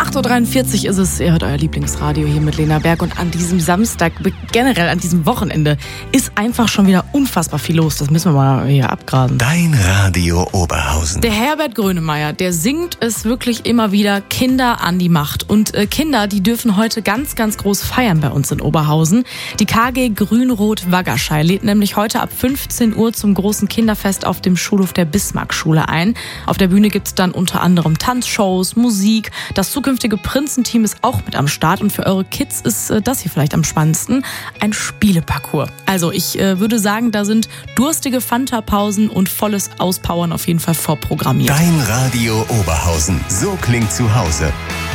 8.43 Uhr ist es, ihr hört euer Lieblingsradio hier mit Lena Berg und an diesem Samstag, generell an diesem Wochenende, ist einfach schon wieder unfassbar viel los. Das müssen wir mal hier abgrasen. Dein Radio Oberhausen. Der Herbert Grönemeyer, der singt es wirklich immer wieder, Kinder an die Macht. Und Kinder, die dürfen heute ganz, ganz groß feiern bei uns in Oberhausen. Die KG Grün-Rot-Waggerscheid lädt nämlich heute ab 15 Uhr zum großen Kinderfest auf dem Schulhof der Bismarck-Schule ein. Auf der Bühne gibt's dann unter anderem Tanzshows, Musik. Das zukünftige Prinzenteam ist auch mit am Start. Und für eure Kids ist das hier vielleicht am spannendsten, ein Spieleparcours. Also ich würde sagen, da sind durstige Fanta-Pausen und volles Auspowern auf jeden Fall vorprogrammiert. Dein Radio Oberhausen. So klingt zu Hause.